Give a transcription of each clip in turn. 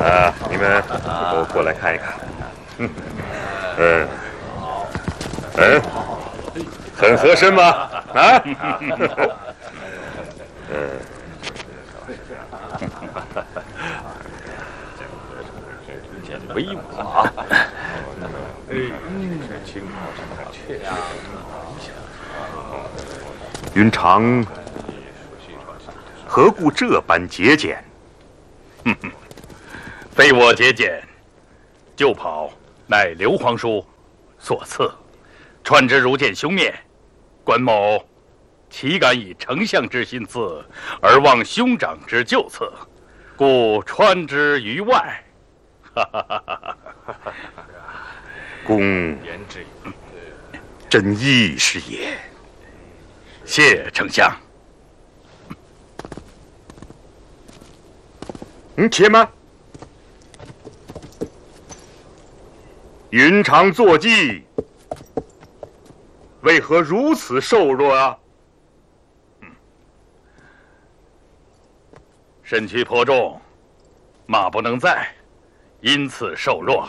你们都过来看一看。很合身吗？啊？ 威武啊！ 云长何故这般节俭？ 非我节俭，旧袍乃刘皇叔所赐，穿之如见兄面。关某岂敢以丞相之心赐，而忘兄长之旧赐，故穿之于外。 公真义士也。 谢丞相。 且慢。云长坐骑，为何如此瘦弱啊？ 身躯颇重，马不能载，因此瘦弱。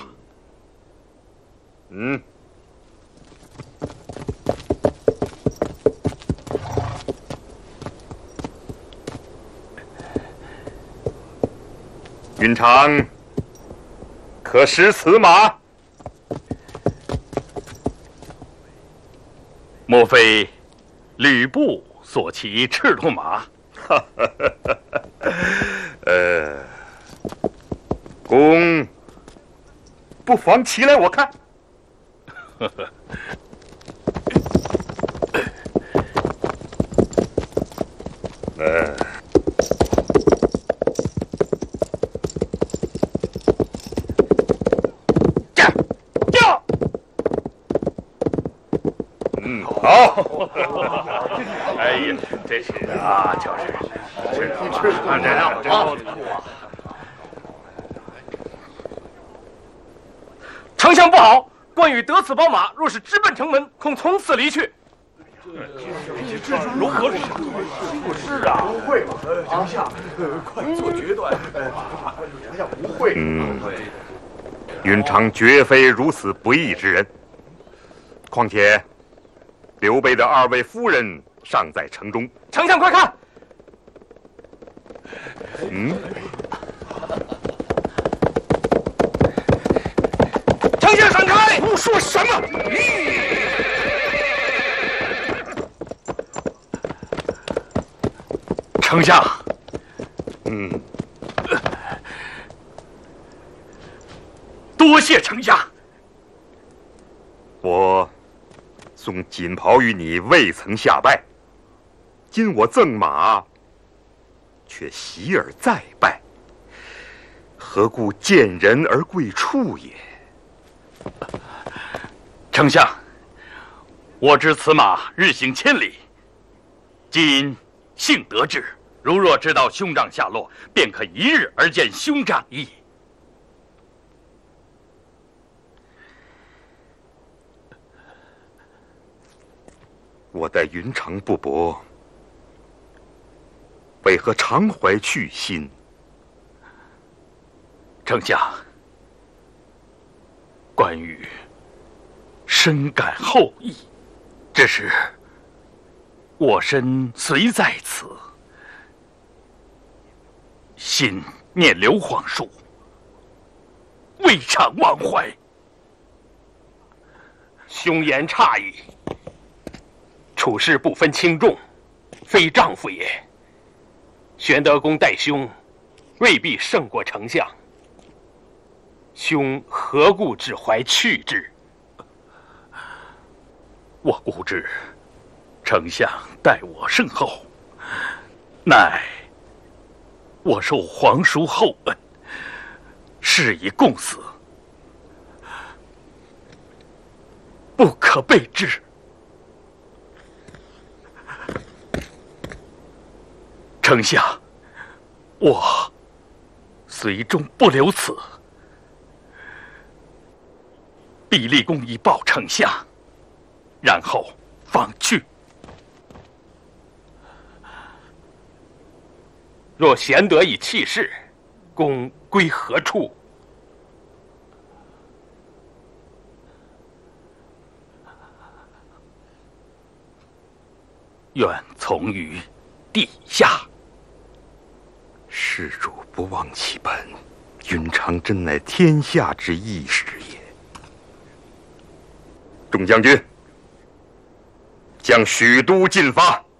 云长可识此马？ 莫非吕布所骑赤兔马？ 公不妨骑来我看。好。 哎呀，这是啊，就是啊，这让我真高兴啊！ 丞相不好，关羽得此宝马，若是直奔城门，恐从此离去。 如何是啊？ 不会吧，丞相，快做决断。丞相不会。 云长绝非如此不义之人。况且刘备的2位夫人尚在城中。 丞相快看！丞相闪开！ 胡说什么？ 丞相，多谢丞相。 我送锦袍于你，未曾下拜。今我赠马，却袭而再拜，何故见人而贵处也？ 丞相，我知此马日行千里，今幸得志。如若知道兄长下落，便可一日而见兄长矣。 我待云长不薄，为何常怀去心？ 丞相，关羽深感厚意，只是我身虽在此，心念刘皇叔，未尝忘怀。 兄言差矣，处事不分轻重，非丈夫也。玄德公待兄，未必胜过丞相。兄何故只怀去之？ 我固知丞相待我甚厚，乃我受皇叔厚恩，誓以共死，不可背之。丞相，我虽终不留此，必立功以报丞相，然后方去。 若贤德以弃世， 公归何处？ 愿从于地下。 施主不忘其本，云长真乃天下之义士也。众将军，将许都进发。